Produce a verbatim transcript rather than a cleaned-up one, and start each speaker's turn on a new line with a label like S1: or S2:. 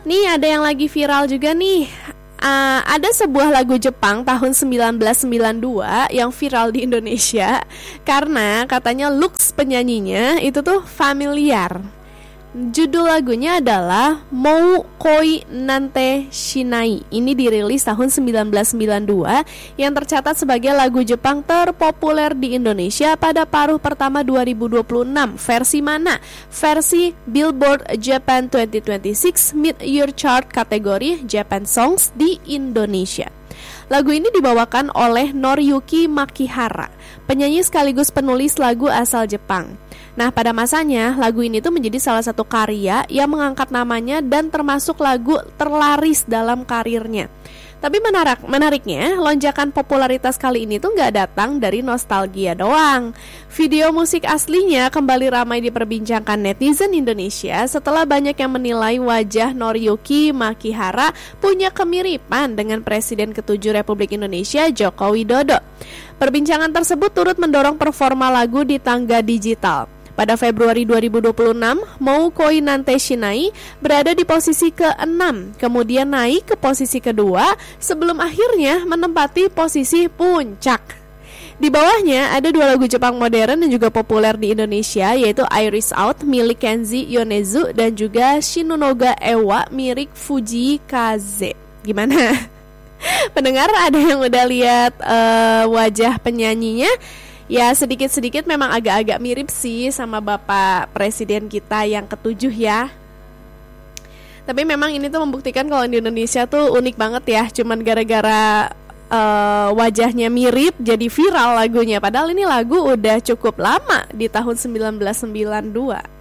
S1: Nih ada yang lagi viral juga nih. Uh, ada sebuah lagu Jepang tahun sembilan belas sembilan puluh dua yang viral di Indonesia karena katanya looks penyanyinya itu tuh familiar. Judul lagunya adalah Mou Koi Nante Shinai. Ini dirilis tahun sembilan belas sembilan puluh dua yang tercatat sebagai lagu Jepang terpopuler di Indonesia pada paruh pertama dua ribu dua puluh enam. Versi mana? Versi Billboard Japan dua ribu dua puluh enam Mid-Year Chart kategori Japan Songs di Indonesia. Lagu ini dibawakan oleh Noriyuki Makihara, penyanyi sekaligus penulis lagu asal Jepang. Nah, pada masanya lagu ini tuh menjadi salah satu karya yang mengangkat namanya dan termasuk lagu terlaris dalam karirnya. Tapi menarik, menariknya, lonjakan popularitas kali ini tuh nggak datang dari nostalgia doang. Video musik aslinya kembali ramai diperbincangkan netizen Indonesia setelah banyak yang menilai wajah Noriyuki Makihara punya kemiripan dengan Presiden ketujuh Republik Indonesia Joko Widodo. Perbincangan tersebut turut mendorong performa lagu di tangga digital. Pada Februari dua ribu dua puluh enam, Mou Koi Nante Shinai berada di posisi keenam, kemudian naik ke posisi kedua sebelum akhirnya menempati posisi puncak. Di bawahnya ada dua lagu Jepang modern dan juga populer di Indonesia, yaitu Iris Out milik Kenzi Yonezu dan juga Shinunoga Ewa milik Fuji Kaze. Gimana? Pendengar ada yang udah lihat uh, wajah penyanyinya? Ya sedikit-sedikit memang agak-agak mirip sih sama Bapak Presiden kita yang ketujuh ya. Tapi memang ini tuh membuktikan kalau di Indonesia tuh unik banget ya. Cuman gara-gara uh, wajahnya mirip jadi viral lagunya. Padahal ini lagu udah cukup lama di tahun sembilan belas sembilan puluh dua.